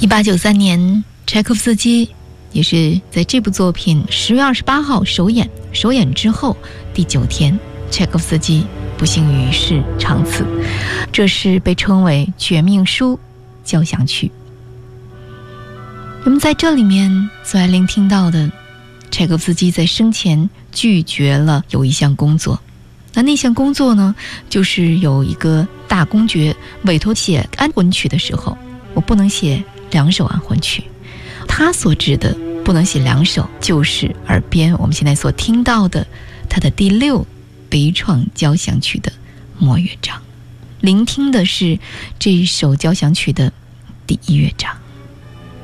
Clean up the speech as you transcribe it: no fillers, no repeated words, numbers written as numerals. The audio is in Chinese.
1893年，柴可夫斯基也是在这部作品10月28号首演之后第9天，柴可夫斯基不幸于世长辞。这是被称为绝命书交响曲。那么在这里面所要聆听到的，柴可夫斯基在生前拒绝了有一项工作，那项工作呢，就是有一个大公爵委托写安魂曲的时候，我不能写2首安魂曲。他所指的不能写2首，就是耳边我们现在所听到的他的第6悲怆交响曲的末乐章。聆听的是这一首交响曲的第1乐章。